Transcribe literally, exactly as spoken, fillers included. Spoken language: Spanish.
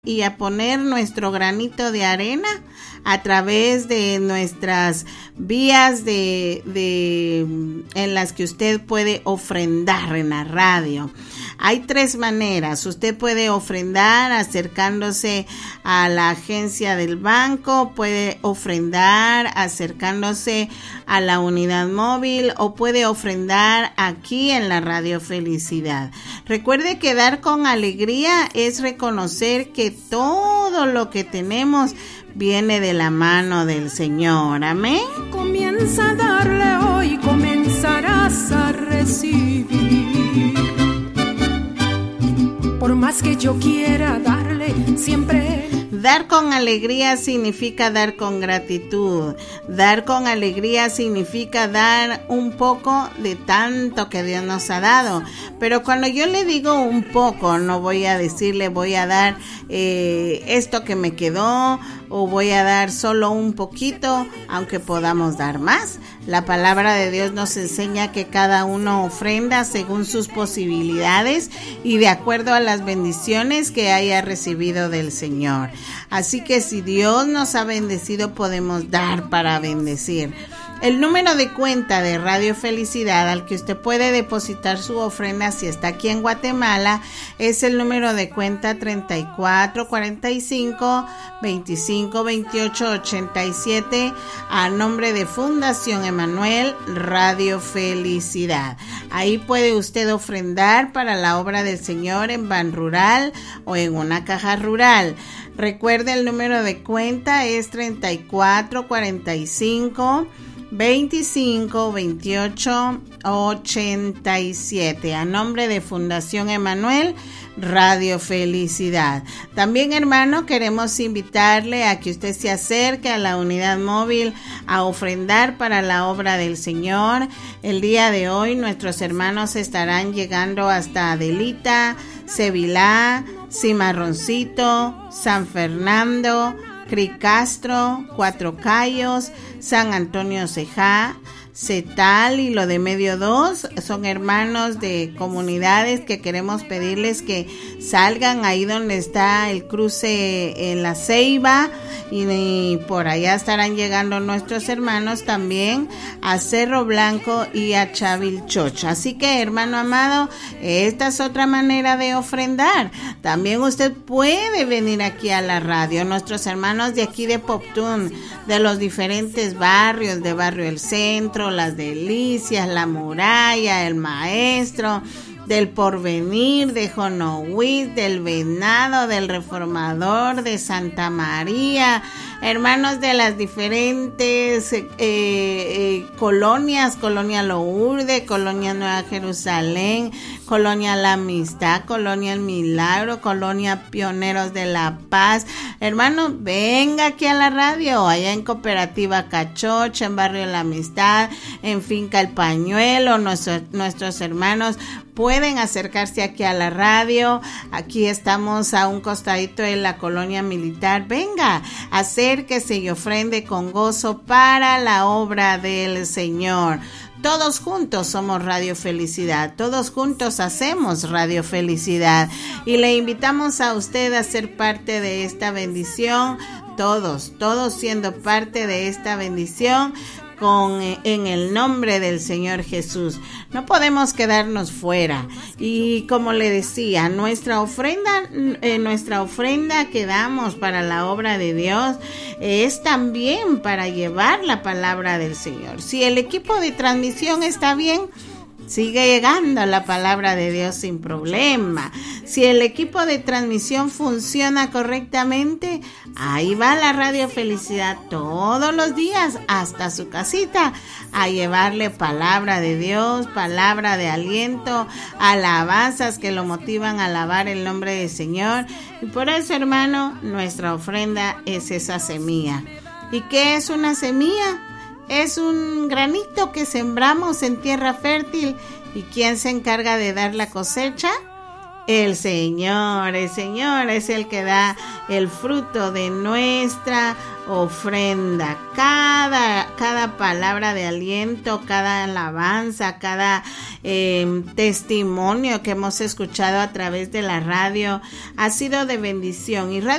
y a poner nuestro granito de arena a través de nuestras vías de, de en las que usted puede ofrendar en la radio. Hay tres maneras. Usted puede ofrendar acercándose a la agencia del banco, puede ofrendar acercándose a la unidad móvil o puede ofrendar aquí en la Radio Felicidad. Recuerde que dar con alegría es reconocer que todo lo que tenemos viene de la mano del Señor. Amén. Comienza a darle hoy, comenzarás a recibir. Por más que yo quiera darle, siempre... Dar con alegría significa dar con gratitud. Dar con alegría significa dar un poco de tanto que Dios nos ha dado. Pero cuando yo le digo un poco, no voy a decirle voy a dar eh, esto que me quedó o voy a dar solo un poquito, aunque podamos dar más. La palabra de Dios nos enseña que cada uno ofrenda según sus posibilidades y de acuerdo a las bendiciones que haya recibido del Señor. Así que si Dios nos ha bendecido, podemos dar para bendecir. El número de cuenta de Radio Felicidad al que usted puede depositar su ofrenda si está aquí en Guatemala es el número de cuenta treinta y cuatro cuarenta y cinco veinticinco veintiocho ochenta y siete a nombre de Fundación Emanuel Radio Felicidad. Ahí puede usted ofrendar para la obra del Señor en Ban Rural o en una caja rural. Recuerde, el número de cuenta es treinta y cuatro cuarenta y cinco veinticinco veintiocho ochenta y siete a nombre de Fundación Emanuel Radio Felicidad. También, hermano, queremos invitarle a que usted se acerque a la unidad móvil a ofrendar para la obra del Señor. El día de hoy nuestros hermanos estarán llegando hasta Adelita, Sevilá, Cimarroncito, San Fernando, Cricastro, Cuatro Cayos, San Antonio Cejá, Cetal y lo de Medio dos. Son hermanos de comunidades que queremos pedirles que salgan ahí donde está el cruce en La Ceiba y, y por allá estarán llegando nuestros hermanos también a Cerro Blanco y a Chavilchoch. Así que, hermano amado, esta es otra manera de ofrendar. También usted puede venir aquí a la radio. Nuestros hermanos de aquí de Poptún, de los diferentes barrios, de Barrio El Centro, Las Delicias, La Muralla, El Maestro, del Porvenir, de Jonohuit, del Venado, del Reformador, de Santa María, hermanos de las diferentes eh, eh, colonias, Colonia Lourdes, Colonia Nueva Jerusalén, Colonia La Amistad, Colonia El Milagro, Colonia Pioneros de la Paz. Hermano, venga aquí a la radio, allá en Cooperativa Cachocha, en Barrio La Amistad, en Finca El Pañuelo. Nuestros, nuestros hermanos pueden acercarse aquí a la radio. Aquí estamos a un costadito de la colonia militar. Venga, acérquese y ofrende con gozo para la obra del Señor. Todos juntos somos Radio Felicidad, todos juntos hacemos Radio Felicidad y le invitamos a usted a ser parte de esta bendición, todos, todos siendo parte de esta bendición con, en el nombre del Señor Jesús. No podemos quedarnos fuera y como le decía, nuestra ofrenda, eh, nuestra ofrenda que damos para la obra de Dios es también para llevar la palabra del Señor. Si el equipo de transmisión está bien, sigue llegando la palabra de Dios sin problema. Si el equipo de transmisión funciona correctamente, ahí va la Radio Felicidad todos los días hasta su casita a llevarle palabra de Dios, palabra de aliento, alabanzas que lo motivan a alabar el nombre del Señor. Y por eso, hermano, nuestra ofrenda es esa semilla. ¿Y qué es una semilla? Es un granito que sembramos en tierra fértil. ¿Y quién se encarga de dar la cosecha? El Señor, el Señor es el que da el fruto de nuestra ofrenda. Cada, cada palabra de aliento, cada alabanza, cada eh, testimonio que hemos escuchado a través de la radio ha sido de bendición. Y Radio